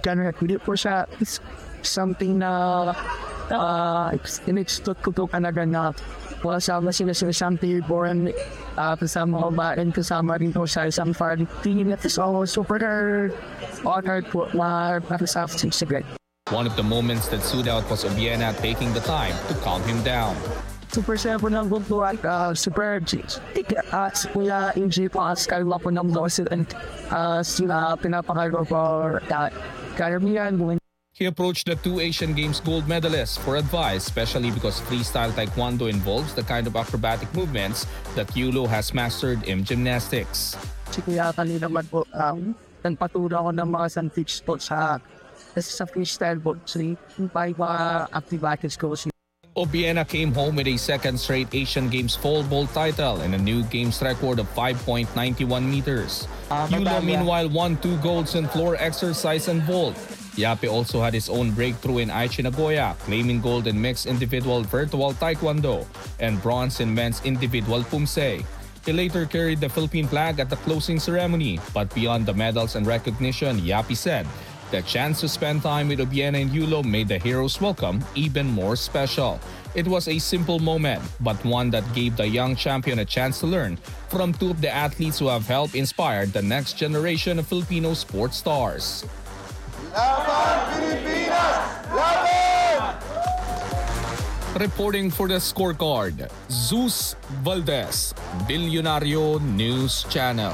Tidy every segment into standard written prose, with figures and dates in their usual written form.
Ganun, hindi po siya something na in-expect ko to talaga na kasama sila sa isang table, kasama ko ba, and kasama rin po sa isang party. So, super honored po na kasama sila. One of the moments that stood out was Obiena taking the time to calm him down. Super saya po ng gusto at super kuya NG po as kalma po ng loss and sila pinapakalo po karamihan. He approached the two Asian Games gold medalists for advice, especially because freestyle taekwondo involves the kind of acrobatic movements that Yulo has mastered in gymnastics. Kaya kanina naman po, nagpaturo ako ng mga sun-teach po sa freestyle boxing by mga acrobatics ko. Obiena came home with a second straight Asian Games pole vault title and a new games record of 5.91 meters. Yulo meanwhile won 2 golds in floor exercise and vault. Yape also had his own breakthrough in Aichi Nagoya, claiming gold in mixed individual virtual taekwondo and bronze in men's individual pumse. He later carried the Philippine flag at the closing ceremony, but beyond the medals and recognition, Yape said the chance to spend time with Obiena and Yulo made the heroes' welcome even more special. It was a simple moment, but one that gave the young champion a chance to learn from two of the athletes who have helped inspire the next generation of Filipino sports stars. Laban Pilipinas! Laban! Reporting for the scorecard, Zeus Valdez, Bilyonaryo News Channel.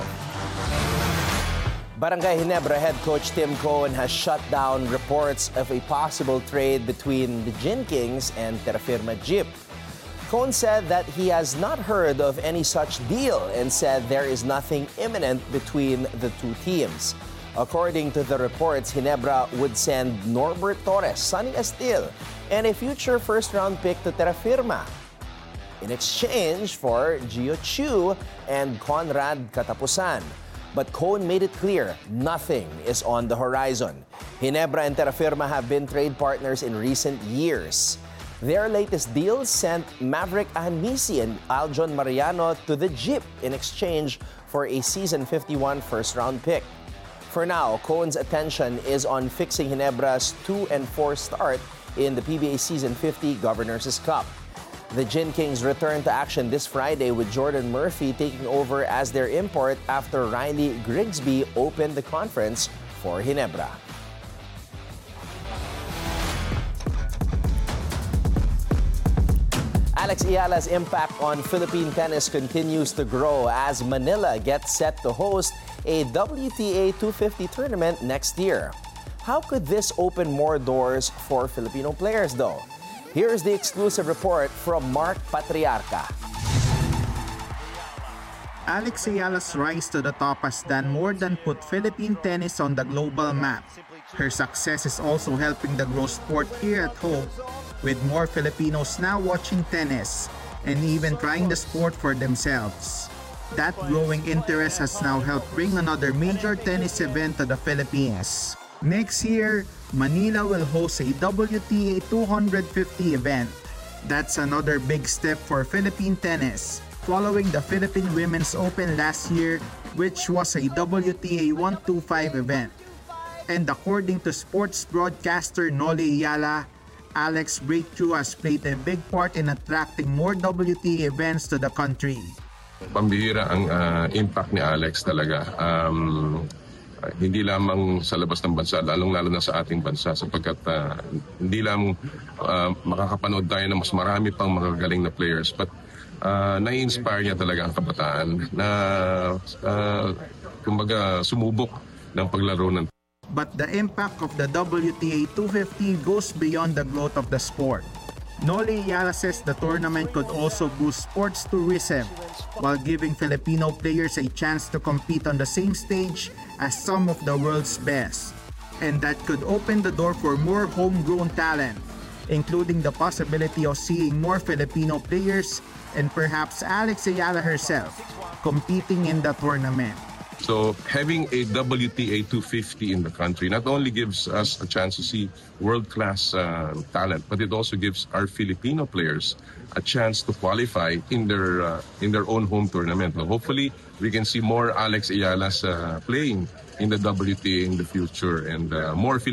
Barangay Ginebra head coach Tim Cohen has shut down reports of a possible trade between the Gin Kings and Terrafirma Jeep. Cohen said that he has not heard of any such deal and said there is nothing imminent between the two teams. According to the reports, Ginebra would send Norbert Torres, Sonny Estil, and a future first-round pick to Terrafirma in exchange for Gio Chu and Conrad Katapusan. But Cohen made it clear nothing is on the horizon. Ginebra and Terrafirma have been trade partners in recent years. Their latest deal sent Maverick Ahanisi and Aljon Mariano to the Jeep in exchange for a season 51 first-round pick. For now, Cohen's attention is on fixing Ginebra's 2-4 start in the PBA Season 50 Governors' Cup. The Gin Kings return to action this Friday with Jordan Murphy taking over as their import after Riley Grigsby opened the conference for Ginebra. Alex Ayala's impact on Philippine tennis continues to grow as Manila gets set to host a WTA 250 tournament next year. How could this open more doors for Filipino players, though? Here's the exclusive report from Mark Patriarca. Alex Ayala's rise to the top has done more than put Philippine tennis on the global map. Her success is also helping the growth sport here at home, with more Filipinos now watching tennis and even trying the sport for themselves. That growing interest has now helped bring another major tennis event to the Philippines. Next year, Manila will host a WTA 250 event. That's another big step for Philippine tennis, following the Philippine Women's Open last year, which was a WTA 125 event. And according to sports broadcaster Noli Ayala, Alex's breakthrough has played a big part in attracting more WTA events to the country. Pambihira ang impact ni Alex talaga. Hindi lamang sa labas ng bansa, lalong-lalo na sa ating bansa sapagkat hindi lang makakapanood tayo ng mas marami pang magagaling na players, but nai-inspire niya talaga ang kabataan na kumbaga sumubok ng paglaro ng. But the impact of the WTA 250 goes beyond the growth of the sport. Noli Ayala says the tournament could also boost sports tourism while giving Filipino players a chance to compete on the same stage as some of the world's best. And that could open the door for more homegrown talent, including the possibility of seeing more Filipino players and perhaps Alex Ayala herself competing in the tournament. So having a WTA 250 in the country not only gives us a chance to see world-class talent, but it also gives our Filipino players a chance to qualify in their own home tournament. So hopefully, we can see more Alex Ayalas playing in the WTA in the future and more